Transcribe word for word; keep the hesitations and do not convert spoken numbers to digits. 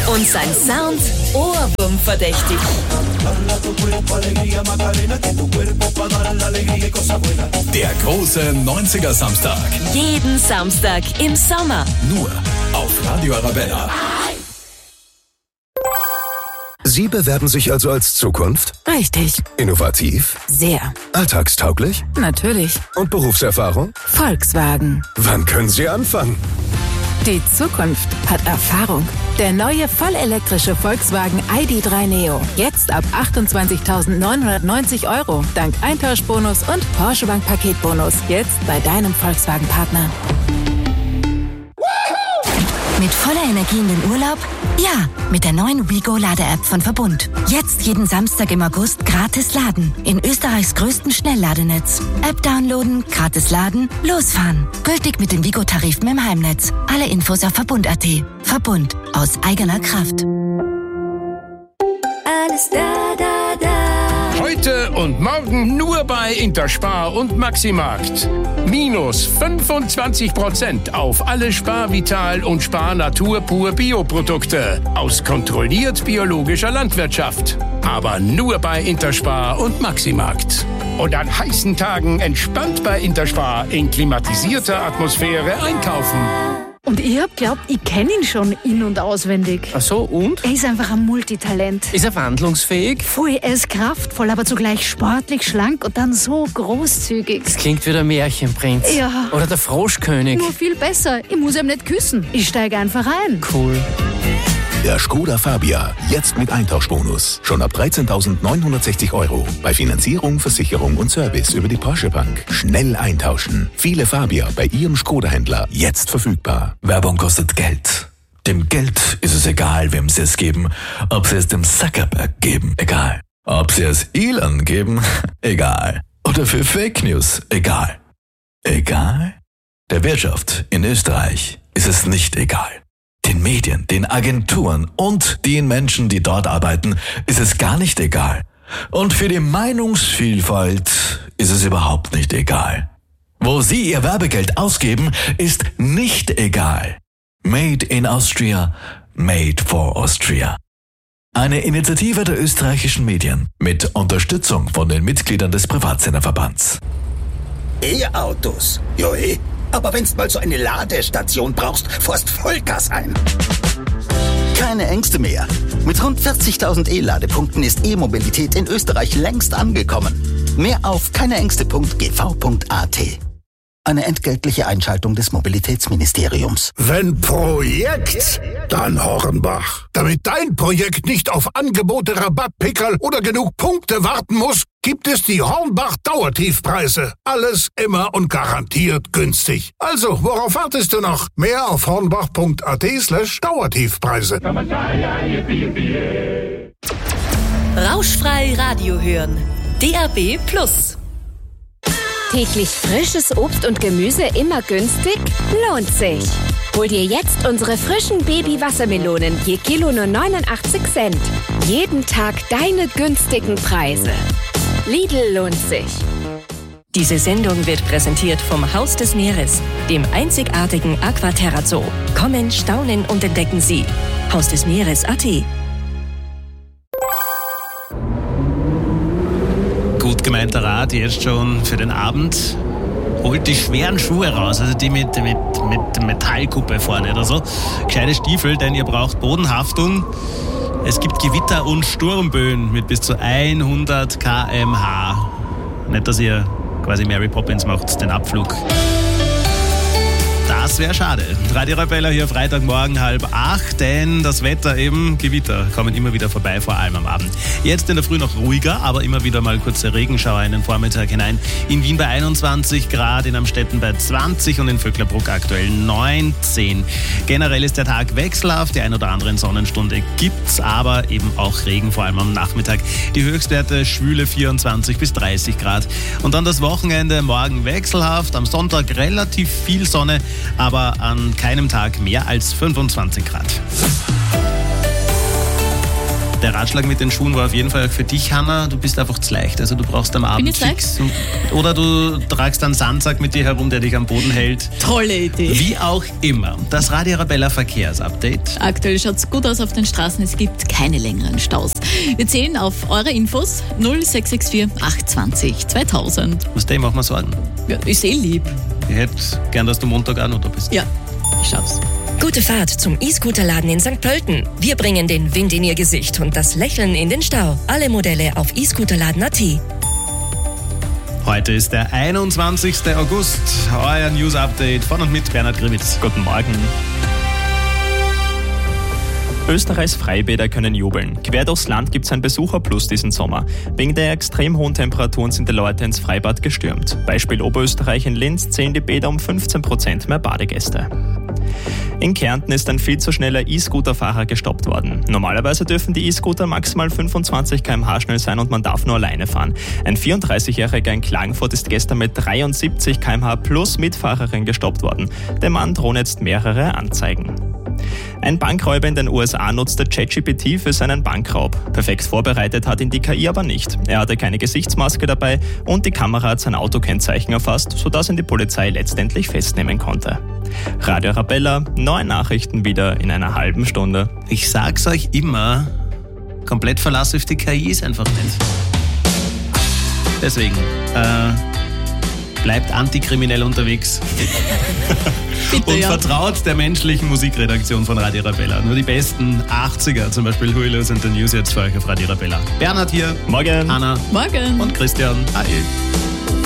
Und sein Sound ohrwurmverdächtig. Der große neunziger Samstag. Jeden Samstag im Sommer. Nur auf Radio Arabella. Sie bewerben sich also als Zukunft? Richtig. Innovativ? Sehr. Alltagstauglich? Natürlich. Und Berufserfahrung? Volkswagen. Wann können Sie anfangen? Die Zukunft hat Erfahrung. Der neue vollelektrische Volkswagen I D drei Neo. Jetzt ab achtundzwanzigtausendneunhundertneunzig Euro. Dank Eintauschbonus und Porsche Bank Paketbonus. Jetzt bei deinem Volkswagen-Partner. Mit voller Energie in den Urlaub? Ja, mit der neuen WeGo-Lade-App von Verbund. Jetzt jeden Samstag im August gratis laden. In Österreichs größten Schnellladenetz. App downloaden, gratis laden, losfahren. Gültig mit den WeGo-Tarifen im Heimnetz. Alle Infos auf Verbund punkt at. Verbund. Aus eigener Kraft. Alles da, da, da. Heute und morgen nur bei Interspar und Maximarkt. Minus fünfundzwanzig Prozent auf alle Spar Vital und Spar Natur Pur Bioprodukte aus kontrolliert biologischer Landwirtschaft. Aber nur bei Interspar und Maximarkt. Und an heißen Tagen entspannt bei Interspar in klimatisierter Atmosphäre einkaufen. Und ich hab glaubt, ich kenne ihn schon in- und auswendig. Ach so, und? Er ist einfach ein Multitalent. Ist er wandlungsfähig? Voll, er ist kraftvoll, aber zugleich sportlich, schlank und dann so großzügig. Das klingt wie der Märchenprinz. Ja. Oder der Froschkönig. Nur viel besser. Ich muss ihm nicht küssen. Ich steige einfach ein. Cool. Der Skoda Fabia, jetzt mit Eintauschbonus. Schon ab dreizehntausendneunhundertsechzig Euro. Bei Finanzierung, Versicherung und Service über die Porsche Bank. Schnell eintauschen. Viele Fabia bei Ihrem Skoda-Händler jetzt verfügbar. Werbung kostet Geld. Dem Geld ist es egal, wem sie es geben. Ob sie es dem Zuckerberg geben, egal. Ob sie es Elon geben, egal. Oder für Fake News, egal. Egal? Der Wirtschaft in Österreich ist es nicht egal. Den Medien, den Agenturen und den Menschen, die dort arbeiten, ist es gar nicht egal. Und für die Meinungsvielfalt ist es überhaupt nicht egal. Wo sie ihr Werbegeld ausgeben, ist nicht egal. Made in Austria, made for Austria. Eine Initiative der österreichischen Medien mit Unterstützung von den Mitgliedern des Privatsenderverbands. E-Autos? Jo, eh. Aber wenn's mal so eine Ladestation brauchst, fährst Vollgas ein. Keine Ängste mehr. Mit rund vierzigtausend E-Ladepunkten ist E-Mobilität in Österreich längst angekommen. Mehr auf keineängste punkt g v punkt a t. Eine entgeltliche Einschaltung des Mobilitätsministeriums. Wenn Projekt, dann Hornbach. Damit dein Projekt nicht auf Angebote, Rabattpickerl oder genug Punkte warten muss, gibt es die Hornbach Dauertiefpreise. Alles immer und garantiert günstig. Also, worauf wartest du noch? Mehr auf hornbach punkt a t slash Dauertiefpreise. Rauschfrei Radio hören. D A B Plus. Täglich frisches Obst und Gemüse immer günstig? Lohnt sich. Hol dir jetzt unsere frischen Baby-Wassermelonen je Kilo nur neunundachtzig Cent. Jeden Tag deine günstigen Preise. Lidl lohnt sich. Diese Sendung wird präsentiert vom Haus des Meeres, dem einzigartigen Aquaterra Zoo. Kommen, staunen und entdecken Sie. Haus des Meeres punkt a t. Gut gemeinter Rat jetzt schon für den Abend. Holt die schweren Schuhe raus, also die mit, mit, mit Metallkuppe vorne oder so. Gescheite Stiefel, denn ihr braucht Bodenhaftung. Es gibt Gewitter und Sturmböen mit bis zu hundert Kilometer pro Stunde. Nicht, dass ihr quasi Mary Poppins macht, den Abflug. Das wäre schade. Radio Arabella hier Freitagmorgen halb acht, denn das Wetter eben, Gewitter kommen immer wieder vorbei, vor allem am Abend. Jetzt in der Früh noch ruhiger, aber immer wieder mal kurze Regenschauer in den Vormittag hinein. In Wien bei einundzwanzig Grad, in Amstetten bei zwanzig und in Vöcklerbruck aktuell neunzehn. Generell ist der Tag wechselhaft, die ein oder andere Sonnenstunde gibt's, aber eben auch Regen, vor allem am Nachmittag. Die Höchstwerte schwüle vierundzwanzig bis dreißig Grad. Und dann das Wochenende, morgen wechselhaft, am Sonntag relativ viel Sonne, aber an keinem Tag mehr als fünfundzwanzig Grad. Der Der Ratschlag mit den Schuhen war auf jeden Fall auch für dich, Hanna. Du bist einfach zu leicht. Also du brauchst am Abend fix. Oder du tragst einen Sandsack mit dir herum, der dich am Boden hält. Tolle Idee. Wie auch immer. Das Radio Arabella Verkehrsupdate. Aktuell schaut es gut aus auf den Straßen. Es gibt keine längeren Staus. Wir zählen auf eure Infos null sechs sechs vier acht zwanzig zweitausend. Was dem machen wir Sorgen? Ja, ist eh lieb. Ich hätte gern, dass du Montag auch noch da bist. Ja, ich schaff's. Gute Fahrt zum E-Scooter-Laden in Sankt Pölten. Wir bringen den Wind in Ihr Gesicht und das Lächeln in den Stau. Alle Modelle auf e scooterladen punkt a t. Heute ist der einundzwanzigster August. Euer News-Update von und mit Bernhard Grivitz. Guten Morgen. Österreichs Freibäder können jubeln. Quer durchs Land gibt es ein Besucherplus diesen Sommer. Wegen der extrem hohen Temperaturen sind die Leute ins Freibad gestürmt. Beispiel Oberösterreich in Linz zählen die Bäder um fünfzehn Prozent mehr Badegäste. In Kärnten ist ein viel zu schneller E-Scooter-Fahrer gestoppt worden. Normalerweise dürfen die E-Scooter maximal fünfundzwanzig Kilometer pro Stunde schnell sein und man darf nur alleine fahren. Ein vierunddreißigjähriger in Klagenfurt ist gestern mit dreiundsiebzig Kilometer pro Stunde plus Mitfahrerin gestoppt worden. Dem Mann drohen jetzt mehrere Anzeigen. Ein Bankräuber in den U S A nutzte ChatGPT für seinen Bankraub. Perfekt vorbereitet hat ihn die K I aber nicht. Er hatte keine Gesichtsmaske dabei und die Kamera hat sein Autokennzeichen erfasst, sodass ihn die Polizei letztendlich festnehmen konnte. Radio Arabella, neue Nachrichten wieder in einer halben Stunde. Ich sag's euch immer, komplett Verlass auf die K I ist einfach nicht. Deswegen, äh, bleibt antikriminell unterwegs. Bitte, und ja. Vertraut der menschlichen Musikredaktion von Radio Arabella. Nur die besten achtziger, zum Beispiel Who Will and the News jetzt für euch auf Radio Arabella. Bernhard hier. Morgen. Hanna. Morgen. Und Christian. Hi.